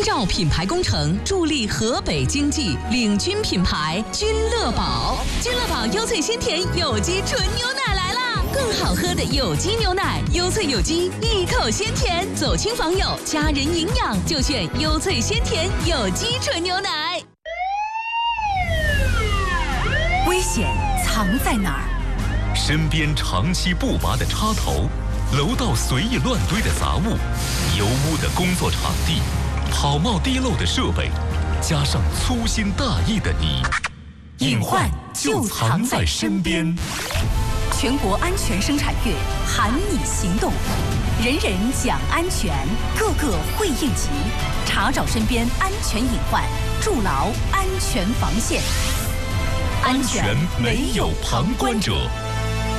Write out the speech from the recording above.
绕品牌工程助力河北经济，领军品牌君乐宝。君乐宝优萃鲜甜有机纯牛奶来啦！更好喝的有机牛奶，优萃有机，一口鲜甜。走亲访友，家人营养就选优萃鲜甜有机纯牛奶。 危险藏在哪儿？ 身边长期不拔的插头，楼道随意乱堆的杂物，油污的工作场地，跑冒滴漏的设备，加上粗心大意的你，隐患就藏在身边。 全国安全生产月喊你行动，人人讲安全，个个会应急，查找身边安全隐患，筑牢安全防线。 安全没有旁观者。